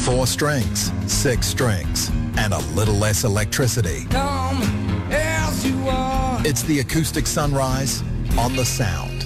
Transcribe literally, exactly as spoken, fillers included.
Four strings, six strings, and a little less electricity. Come as you are. It's the acoustic sunrise on the Sound.